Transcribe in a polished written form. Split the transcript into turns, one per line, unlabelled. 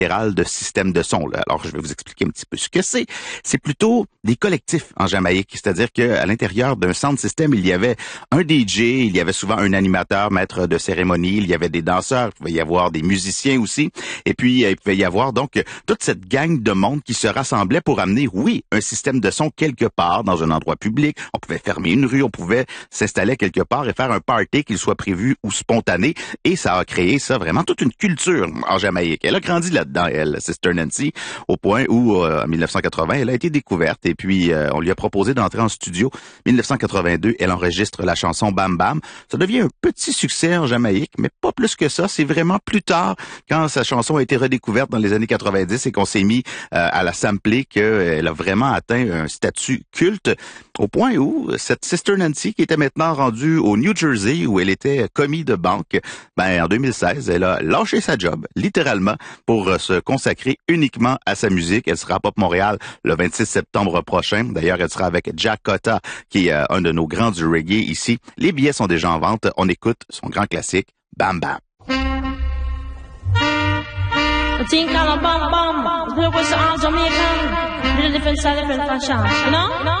de système de son. Là. Alors, je vais vous expliquer un petit peu ce que c'est. C'est plutôt des collectifs en Jamaïque, c'est-à-dire qu'à l'intérieur d'un sound system, il y avait un DJ, il y avait souvent un animateur, maître de cérémonie, il y avait des danseurs, il pouvait y avoir des musiciens aussi, et puis il pouvait y avoir donc toute cette gang de monde qui se rassemblait pour amener, oui, un système de son quelque part dans un endroit public. On pouvait fermer une rue, on pouvait s'installer quelque part et faire un party, qu'il soit prévu ou spontané, et ça a créé ça vraiment toute une culture en Jamaïque. Elle a grandi là-dedans, elle, Sister Nancy, au point où, en 1980, elle a été découverte et puis on lui a proposé d'entrer en studio. 1982, elle enregistre la chanson Bam Bam. Ça devient un petit succès en Jamaïque, mais pas plus que ça. C'est vraiment plus tard, quand sa chanson a été redécouverte dans les années 90 et qu'on s'est mis à la sampler, qu'elle a vraiment atteint un statut culte, au point où cette Sister Nancy, qui était maintenant rendue au New Jersey, où elle était commis de banque, en 2016, elle a lâché sa job, littéralement, pour se consacrer uniquement à sa musique. Elle sera à Pop Montréal le 26 septembre prochain. D'ailleurs, elle sera avec Jack Cotta, qui est un de nos grands du reggae ici. Les billets sont déjà en vente. On écoute son grand classique, Bam Bam.
Think on a bam bam, the was on Jamaican, different style, different fashion, you know?